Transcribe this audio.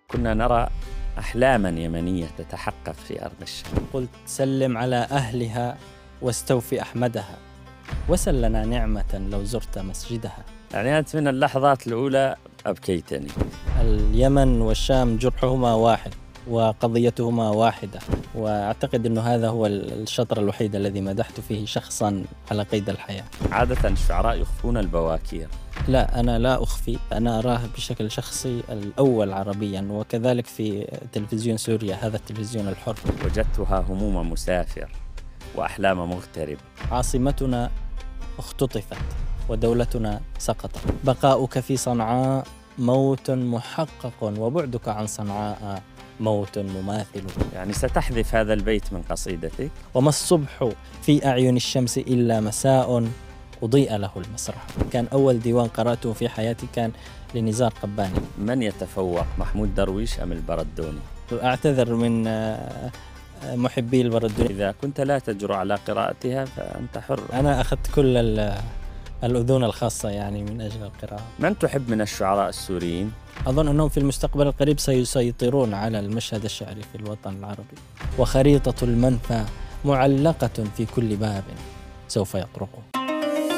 كنا نرى أحلاما يمنية تتحقق في أرض الشام. قلت سلم على أهلها واستوفي أحمدها، وسل لنا نعمة لو زرت مسجدها. يعني أنت من اللحظات الأولى أبكيتني. اليمن والشام جرحهما واحد وقضيتهما واحدة، وأعتقد أنه هذا هو الشطر الوحيد الذي مدحت فيه شخصا على قيد الحياة. عادة الشعراء يخفون البواكير. لا، أنا لا أخفي، أنا أراه بشكل شخصي الأول عربيا، وكذلك في تلفزيون سوريا، هذا التلفزيون الحر. وجدتها هموم مسافر وأحلام مغترب. عاصمتنا اختطفت ودولتنا سقطت، بقاؤك في صنعاء موت محقق، وبعدك عن صنعاء موت مماثل. يعني ستحذف هذا البيت من قصيدتك. وما الصبح في أعين الشمس إلا مساء أضيء له المسرح. كان أول ديوان قرأته في حياتي كان لنزار قباني. من يتفوق، محمود درويش أم البردوني؟ أعتذر من محبي البردوني. إذا كنت لا تجرؤ على قراءتها فأنت حر. أنا أخذت كل الأذون الخاصة يعني من أجل القراءة. من تحب من الشعراء السوريين؟ أظن أنهم في المستقبل القريب سيسيطرون على المشهد الشعري في الوطن العربي. وخريطة المنفى معلقة في كل باب سوف يطرقه.